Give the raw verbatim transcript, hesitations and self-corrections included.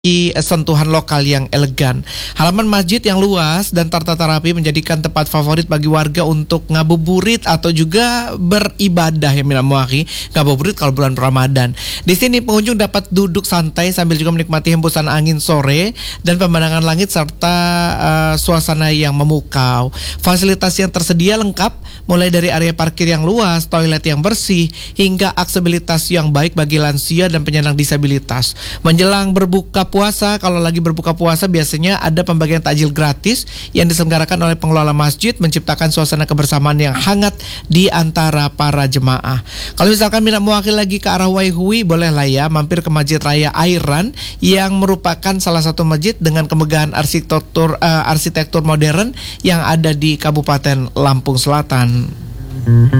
sentuhan lokal yang elegan. Halaman masjid yang luas dan tertata rapi menjadikan tempat favorit bagi warga untuk ngabuburit atau juga beribadah ya Mina Muaki. Ngabuburit kalau bulan Ramadan. Di sini pengunjung dapat duduk santai sambil juga menikmati hembusan angin sore dan pemandangan langit serta uh, suasana yang memukau. Fasilitas yang tersedia lengkap, mulai dari area parkir yang luas, toilet yang bersih, hingga aksesibilitas yang baik bagi lansia dan penyandang disabilitas. Menjelang berbuka puasa, kalau lagi berbuka puasa biasanya ada pembagian takjil gratis yang diselenggarakan oleh pengelola masjid, menciptakan suasana kebersamaan yang hangat di antara para jemaah. Kalau misalkan minat mewakili lagi ke arah Waihui, boleh lah ya mampir ke Masjid Raya Airan yang merupakan salah satu masjid dengan kemegahan arsitektur uh, arsitektur modern yang ada di Kabupaten Lampung Selatan.